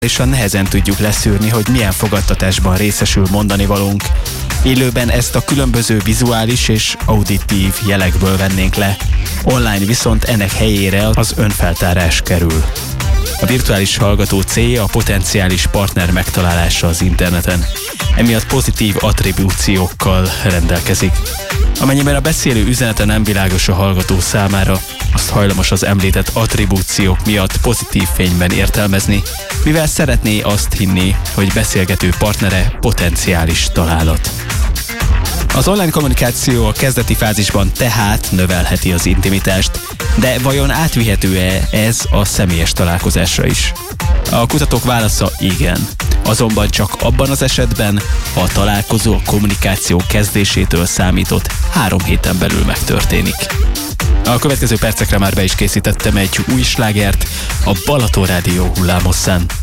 és nehezen tudjuk leszűrni, hogy milyen fogadtatásban részesül mondani valónk. Élőben ezt a különböző vizuális és auditív jelekből vennénk le. Online viszont ennek helyére az önfeltárás kerül. A virtuális hallgató célja a potenciális partner megtalálása az interneten. Emiatt pozitív attribúciókkal rendelkezik. Amennyiben a beszélő üzenete nem világos a hallgató számára, azt hajlamos az említett attribúciók miatt pozitív fényben értelmezni, mivel szeretné azt hinni, hogy beszélgető partnere potenciális találat. Az online kommunikáció a kezdeti fázisban tehát növelheti az intimitást, de vajon átvihető-e ez a személyes találkozásra is? A kutatók válasza igen, azonban csak abban az esetben, ha a találkozó a kommunikáció kezdésétől számított 3 héten belül megtörténik. A következő percekre már be is készítettem egy új slágert a Balaton Rádió hullámhosszán.